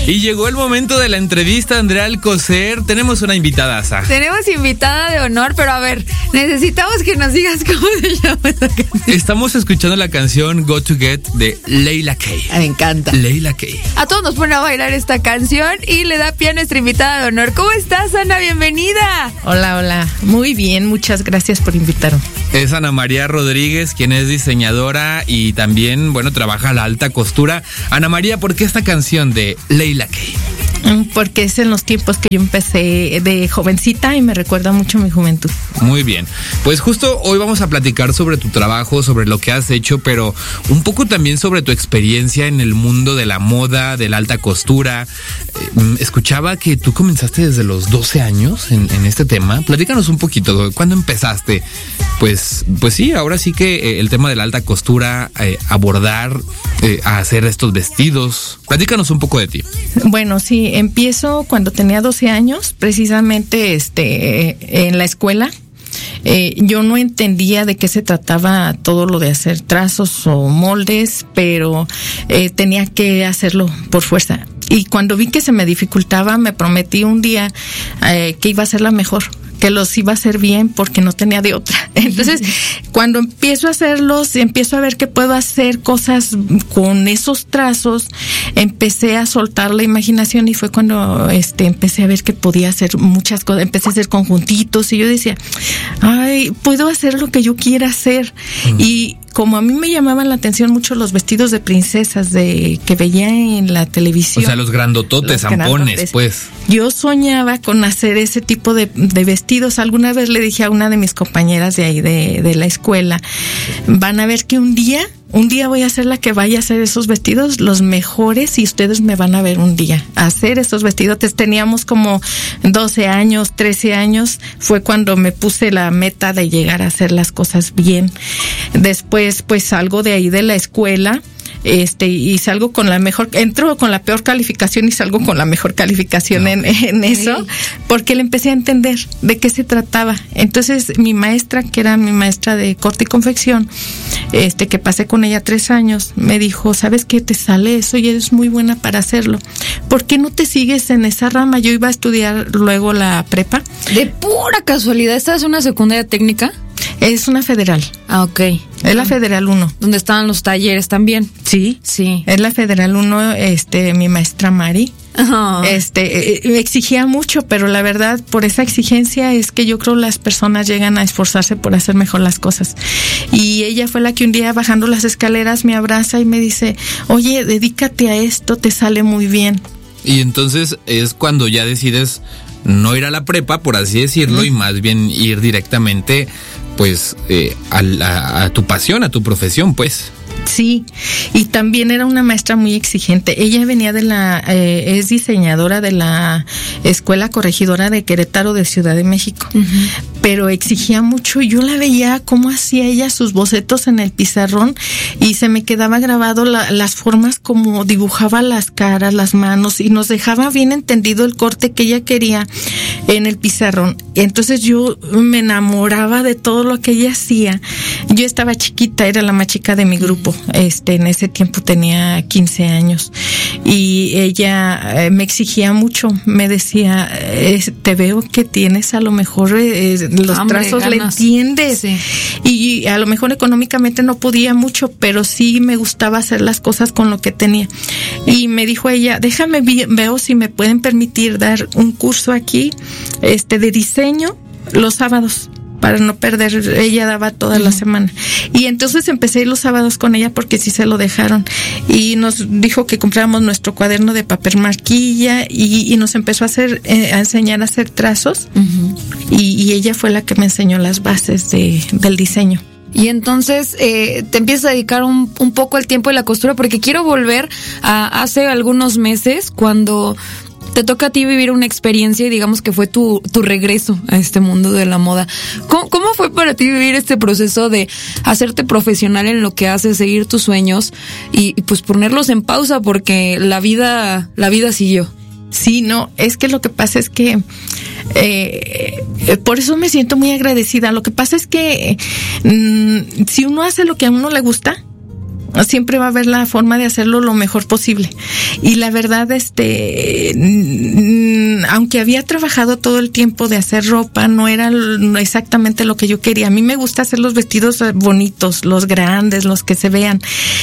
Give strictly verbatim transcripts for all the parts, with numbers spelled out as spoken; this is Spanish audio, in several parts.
Y llegó el momento de la entrevista, Andrea Alcocer. Tenemos una invitada, Sa. Tenemos invitada de honor, pero a ver, necesitamos que nos digas cómo se llama esa canción. Estamos escuchando la canción Go To Get de Leila K. Me encanta. Leila K. A todos nos pone a bailar esta canción y le da pie a nuestra invitada de honor. ¿Cómo estás, Ana? Bienvenida. Hola, hola. Muy bien, muchas gracias por invitarme. Es Ana María Rodríguez, quien es diseñadora y también, bueno, trabaja la alta costura. Ana María, ¿por qué esta canción de Leila K? Porque es en los tiempos que yo empecé de jovencita y me recuerda mucho mi juventud. Muy bien, pues justo hoy vamos a platicar sobre tu trabajo, sobre lo que has hecho, pero un poco también sobre tu experiencia en el mundo de la moda, de la alta costura. Eh, escuchaba que tú comenzaste desde los doce años en, en este tema. Platícanos un poquito, ¿cuándo empezaste? Pues, pues sí, ahora sí que eh, el tema de la alta costura, eh, abordar, eh, a hacer estos vestidos. Platícanos un poco de ti. Bueno, sí, empiezo cuando tenía doce años, precisamente este, en la escuela. Eh, yo no entendía de qué se trataba todo lo de hacer trazos o moldes, pero eh, tenía que hacerlo por fuerza. Y cuando vi que se me dificultaba, me prometí un día eh, que iba a ser la mejor, que los iba a hacer bien porque no tenía de otra. Entonces, cuando empiezo a hacerlos, empiezo a ver que puedo hacer cosas con esos trazos, empecé a soltar la imaginación y fue cuando este empecé a ver que podía hacer muchas cosas, empecé a hacer conjuntitos y yo decía, ay, puedo hacer lo que yo quiera hacer. Mm. Y como a mí me llamaban la atención mucho los vestidos de princesas de que veía en la televisión. O sea, los grandototes, los zampones, grandotes, pues. Yo soñaba con hacer ese tipo de, de vestidos. Alguna vez le dije a una de mis compañeras de ahí de, de la escuela, van a ver que un día, un día voy a ser la que vaya a hacer esos vestidos los mejores y ustedes me van a ver un día hacer esos vestidos. Teníamos como doce años, trece años, fue cuando me puse la meta de llegar a hacer las cosas bien. Después, pues salgo de ahí de la escuela. Este, y salgo con la mejor, entro con la peor calificación y salgo con la mejor calificación no. en, en eso, sí. Porque le empecé a entender de qué se trataba. Entonces, mi maestra, que era mi maestra de corte y confección, este, que pasé con ella tres años, me dijo, ¿sabes qué? Te sale eso y eres muy buena para hacerlo. ¿Por qué no te sigues en esa rama? Yo iba a estudiar luego la prepa. De pura casualidad, ¿esta es una secundaria técnica? Es una federal. Ah, ok. Es la Federal uno. ¿Donde estaban los talleres también? Sí. Sí. Es la Federal uno, este, mi maestra Mari. Oh. Este, me exigía mucho, pero la verdad, por esa exigencia es que yo creo las personas llegan a esforzarse por hacer mejor las cosas. Y ella fue la que un día bajando las escaleras me abraza y me dice, oye, dedícate a esto, te sale muy bien. Y entonces es cuando ya decides no ir a la prepa, por así decirlo, uh-huh. y más bien ir directamente, pues, eh, a, la, a tu pasión, a tu profesión, pues. Sí, y también era una maestra muy exigente. Ella venía de la, eh, es diseñadora de la Escuela Corregidora de Querétaro de Ciudad de México, uh-huh. pero exigía mucho. Yo la veía cómo hacía ella sus bocetos en el pizarrón y se me quedaba grabado la, las formas como dibujaba las caras, las manos y nos dejaba bien entendido el corte que ella quería en el pizarrón. Entonces yo me enamoraba de todo lo que ella hacía. Yo estaba chiquita, era la más chica de mi grupo. Este, en ese tiempo tenía quince años y ella eh, me exigía mucho, me decía, eh, te veo que tienes a lo mejor eh, los Hambre, trazos ganas. Le entiendes, sí. Y a lo mejor económicamente no podía mucho, pero sí me gustaba hacer las cosas con lo que tenía. Y me dijo ella, déjame vi- veo si me pueden permitir dar un curso aquí este de diseño los sábados, para no perder, ella daba toda uh-huh. la semana. Y entonces empecé a ir los sábados con ella porque sí se lo dejaron. Y nos dijo que compráramos nuestro cuaderno de papel marquilla y, y nos empezó a hacer, eh, a enseñar a hacer trazos. Uh-huh. Y, y ella fue la que me enseñó las bases de, del diseño. Y entonces eh, te empiezas a dedicar un, un poco al tiempo de la costura, porque quiero volver a hace algunos meses cuando te toca a ti vivir una experiencia y digamos que fue tu, tu regreso a este mundo de la moda. ¿Cómo, ¿Cómo fue para ti vivir este proceso de hacerte profesional en lo que haces, seguir tus sueños y, y pues ponerlos en pausa porque la vida, la vida siguió? Sí, no, es que lo que pasa es que eh, eh, por eso me siento muy agradecida. Lo que pasa es que mm, si uno hace lo que a uno le gusta, siempre va a haber la forma de hacerlo lo mejor posible. Y la verdad, este, aunque había trabajado todo el tiempo de hacer ropa, no era exactamente lo que yo quería. A mí me gusta hacer los vestidos bonitos, los grandes, los que se vean.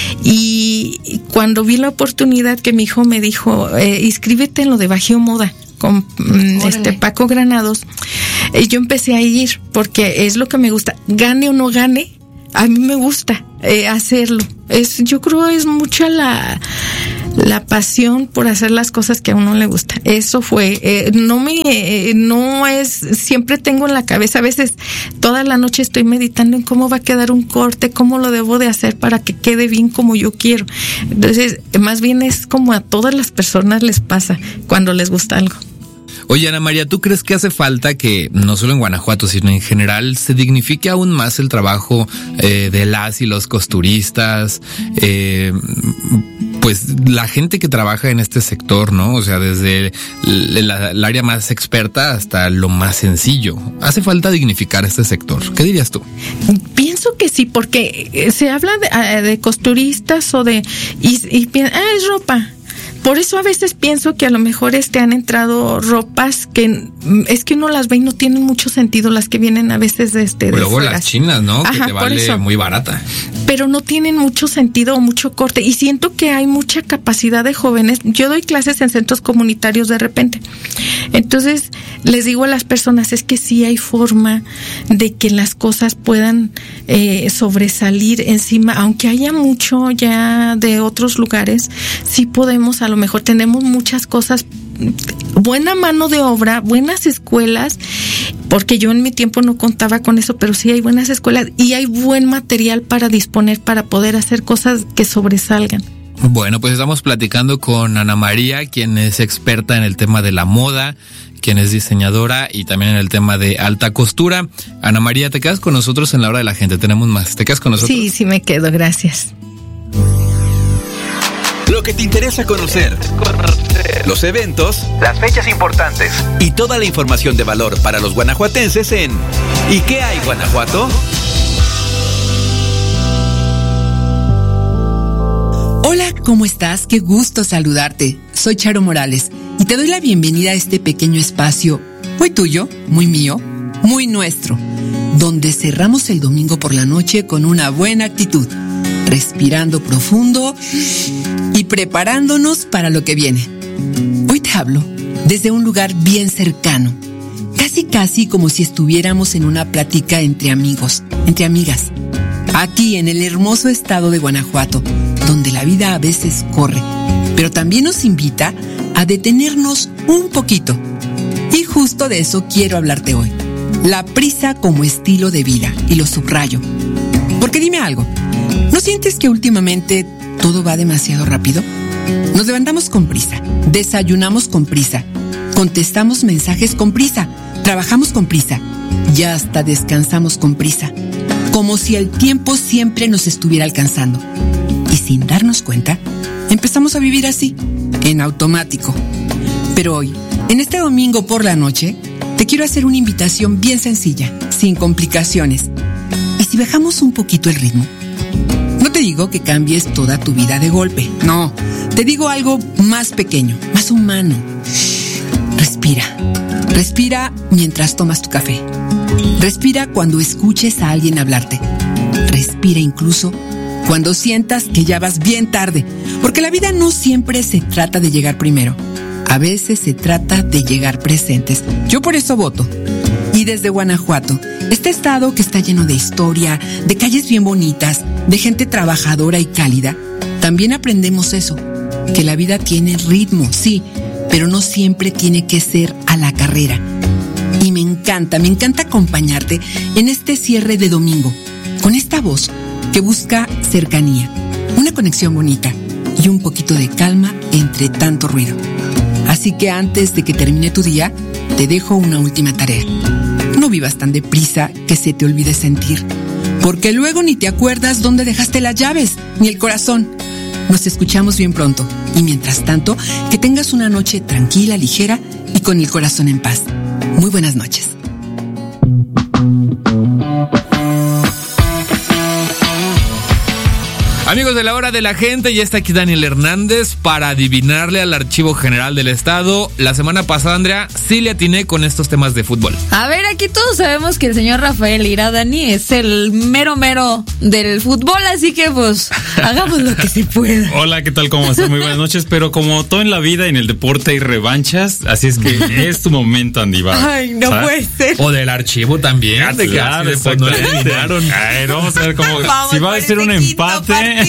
Y cuando vi la oportunidad que mi hijo me dijo, eh, inscríbete en lo de Bajío Moda con Órale. este Paco Granados, y yo empecé a ir porque es lo que me gusta, gane o no gane, a mí me gusta eh, hacerlo. Es, yo creo es mucha la la pasión por hacer las cosas que a uno le gusta. Eso fue, eh, no me, eh, no es, siempre tengo en la cabeza, a veces toda la noche estoy meditando en cómo va a quedar un corte, cómo lo debo de hacer para que quede bien como yo quiero. Entonces, más bien es como a todas las personas les pasa cuando les gusta algo. Oye, Ana María, ¿tú crees que hace falta que, no solo en Guanajuato, sino en general, se dignifique aún más el trabajo eh, de las y los costuristas? Eh, pues la gente que trabaja en este sector, ¿no? O sea, desde el, el área más experta hasta lo más sencillo. ¿Hace falta dignificar este sector? ¿Qué dirías tú? Pienso que sí, porque se habla de, de costuristas o de... y, y ah, es ropa. Por eso a veces pienso que a lo mejor este han entrado ropas que es que uno las ve y no tienen mucho sentido, las que vienen a veces de este. Luego fuera. Las chinas, ¿no? Ajá, que te vale muy barata. Pero no tienen mucho sentido o mucho corte. Y siento que hay mucha capacidad de jóvenes. Yo doy clases en centros comunitarios de repente. Entonces les digo a las personas, es que sí hay forma de que las cosas puedan eh, sobresalir encima, aunque haya mucho ya de otros lugares, sí podemos, a lo mejor tenemos muchas cosas, buena mano de obra, buenas escuelas, porque yo en mi tiempo no contaba con eso, pero sí hay buenas escuelas y hay buen material para disponer, para poder hacer cosas que sobresalgan. Bueno, pues estamos platicando con Ana María, quien es experta en el tema de la moda, quien es diseñadora y también en el tema de alta costura. Ana María, ¿te quedas con nosotros en la hora de la gente? Tenemos más. ¿Te quedas con nosotros? Sí, sí me quedo, gracias. Lo que te interesa conocer, los eventos, las fechas importantes y toda la información de valor para los guanajuatenses en ¿Y qué hay, Guanajuato? Hola, ¿cómo estás? Qué gusto saludarte. Soy Charo Morales y te doy la bienvenida a este pequeño espacio, muy tuyo, muy mío, muy nuestro, donde cerramos el domingo por la noche con una buena actitud, respirando profundo y preparándonos para lo que viene. Hoy te hablo desde un lugar bien cercano, casi casi como si estuviéramos en una plática entre amigos, entre amigas, aquí en el hermoso estado de Guanajuato, donde la vida a veces corre, pero también nos invita a detenernos un poquito. Y justo de eso quiero hablarte hoy. La prisa como estilo de vida, y lo subrayo. Porque dime algo, ¿no sientes que últimamente todo va demasiado rápido? Nos levantamos con prisa, desayunamos con prisa, contestamos mensajes con prisa, trabajamos con prisa y hasta descansamos con prisa, como si el tiempo siempre nos estuviera alcanzando. Y sin darnos cuenta, empezamos a vivir así, en automático. Pero hoy, en este domingo por la noche, te quiero hacer una invitación bien sencilla, sin complicaciones. ¿Y si bajamos un poquito el ritmo? No te digo que cambies toda tu vida de golpe, no. Te digo algo más pequeño, más humano. Respira. Respira mientras tomas tu café. Respira cuando escuches a alguien hablarte. Respira incluso cuando sientas que ya vas bien tarde, porque la vida no siempre se trata de llegar primero. A veces se trata de llegar presentes. Yo por eso voto. Y desde Guanajuato, este estado que está lleno de historia, de calles bien bonitas, de gente trabajadora y cálida, también aprendemos eso, que la vida tiene ritmo, sí, pero no siempre tiene que ser a la carrera. Y me encanta, me encanta acompañarte en este cierre de domingo, con esta voz que busca cercanía, una conexión bonita y un poquito de calma entre tanto ruido. Así que antes de que termine tu día, te dejo una última tarea. No vivas tan deprisa que se te olvide sentir, porque luego ni te acuerdas dónde dejaste las llaves, ni el corazón. Nos escuchamos bien pronto, y mientras tanto, que tengas una noche tranquila, ligera y con el corazón en paz. Muy buenas noches. Amigos de la hora de la gente, ya está aquí Daniel Hernández para adivinarle al Archivo General del Estado. La semana pasada, Andrea, sí le atiné con estos temas de fútbol. A ver, aquí todos sabemos que el señor Rafael Lira, Dani, es el mero mero del fútbol, así que pues hagamos lo que se pueda. Hola, ¿qué tal? ¿Cómo están? Muy buenas noches, pero como todo en la vida y en el deporte hay revanchas, así es que es tu momento, Andy. Va. Ay, no ¿sabes? puede ser. O del archivo también. Ah, claro, de que no le adivinaron. A ver, vamos a ver cómo Vamos si va a ser un empate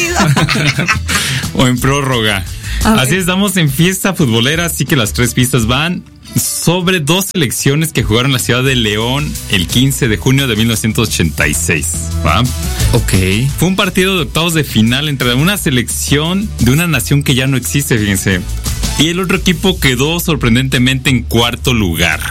o en prórroga. Okay. Así estamos en fiesta futbolera, así que las tres pistas van sobre dos selecciones que jugaron en la ciudad de León el quince de junio de mil novecientos ochenta y seis. ¿Va? Ok. Fue un partido de octavos de final entre una selección de una nación que ya no existe, fíjense. Y el otro equipo quedó sorprendentemente en cuarto lugar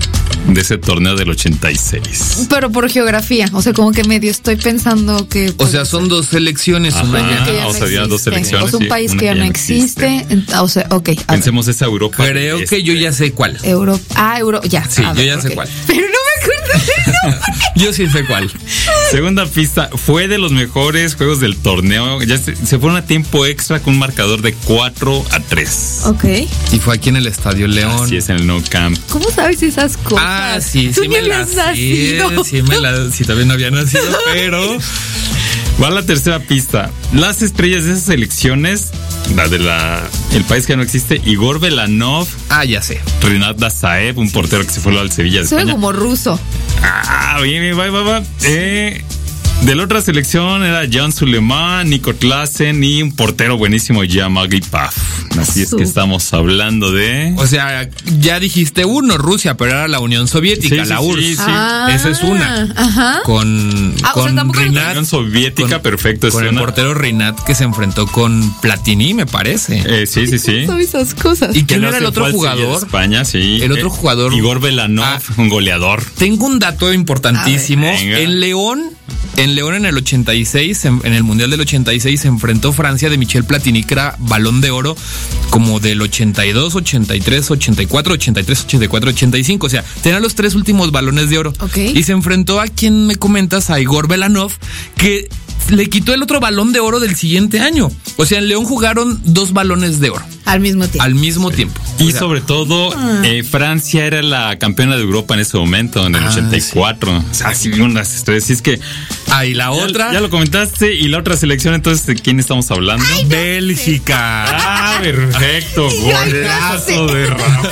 de ese torneo del ochenta y seis. Pero por geografía, o sea, como que medio estoy pensando que... O sea, son dos selecciones. Ajá, Una ya- que ya o no sea, ya dos existe. selecciones, O sea, un sí, país una que ya no existe. ent- O sea, ok. a ver. Pensemos esa Europa. Creo Este. que yo ya sé cuál. Europa. Ah, Euro. Ya. Sí, A yo ver, ya sé ok. cuál. Pero no me acuerdo del nombre. Yo sí sé cuál. Segunda pista, fue de los mejores juegos del torneo. Ya se, se fueron a tiempo extra con un marcador de cuatro a tres. Ok. Y fue aquí en el Estadio León. Así es, en el Nou Camp. ¿Cómo sabes esas cosas? Ah, sí, Tú sí ni me la habías sé. nacido. Sí me la, sí también no había nacido, pero Va la tercera pista. Las estrellas de esas elecciones, la de la el país que ya no existe, Igor Belanov, ah, ya sé. Rinat Dazaev, un portero que se fue al Sevilla de Soy España. como ruso. Ah, bien, bien, va, va, va. Eh, de la otra selección era Jan Suleiman, Nico Klassen y un portero buenísimo, Yamagi Paf. Así es Su- que estamos hablando de... O sea, ya dijiste uno, Rusia, pero era la Unión Soviética, Sí, la sí, U R S. sí, sí. Ah, Esa es una. Ajá. Con, Ah, o sea, con tampoco era La Rinat. Unión Soviética, con- perfecto. Con es el una- portero Rinat que se enfrentó con Platini, me parece. Eh, sí, sí, sí. ¿Cómo sabes esas cosas? ¿Y Que quién no era el se otro fue al Sevilla de jugador? España, sí. El otro Eh, jugador- Igor Belanov, Ah. un goleador. Tengo un dato importantísimo. A ver, venga. En León, en León en el ochenta y seis, en, en el Mundial del ochenta y seis, se enfrentó Francia de Michel Platini, que era Balón de Oro, como del ochenta y dos, ochenta y tres, ochenta y cuatro, ochenta y tres, ochenta y cuatro, ochenta y cinco. O sea, tenía los tres últimos balones de oro. Ok. Y se enfrentó a quien me comentas, a Igor Belanov, que le quitó el otro balón de oro del siguiente año. O sea, en León jugaron dos balones de oro Al mismo tiempo. al mismo tiempo. Y O sea, sobre todo, eh, Francia era la campeona de Europa en ese momento, en el Ah, ochenta y cuatro. O sea, sí, unas estrellas. Y es que. ah, y la ya- otra, Ya, lo comentaste. Y la otra selección, entonces, ¿de quién estamos hablando? Bélgica. Ah, perfecto. Golazo de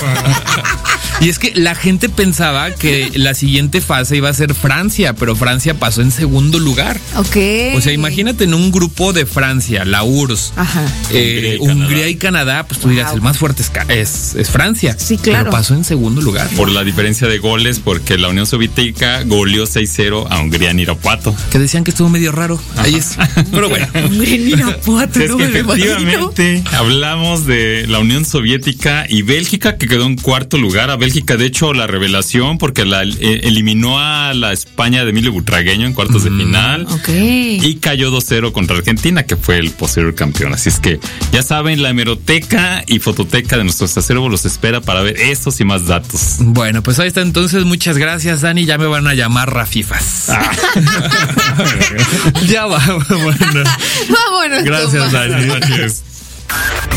Rafa. Y es que la gente pensaba que la siguiente fase iba a ser Francia, pero Francia pasó en segundo lugar. Ok. O sea, imagínate en un grupo de Francia, la U R S S, Ajá. eh, Hungría y Canadá. Hungría y Canadá, pues tú dirás, Wow. el más fuerte es, Ca- es, es Francia. Sí, claro. Pero pasó en segundo lugar. Por la diferencia de goles, porque la Unión Soviética goleó seis cero a Hungría en Irapuato. Que decían que estuvo medio raro. Ahí es. Pero bueno. Hombre, en Irapuato, Es no que me lo imagino. efectivamente hablamos de la Unión Soviética y Bélgica, que quedó en cuarto lugar. A Bélgica, de hecho, la revelación, porque la eh, eliminó a la España de Emilio Butragueño en cuartos de final. Ok. Y cayó dos cero contra Argentina, que fue el posterior campeón. Así es que, ya saben, la hemeroteca y fototeca de nuestros acervos los espera para ver estos y más datos. Bueno, pues ahí está entonces. Muchas gracias, Dani. Ya me van a llamar Rafifas. Ya va. Bueno. Vámonos. Gracias, Tomás. Dani. Gracias.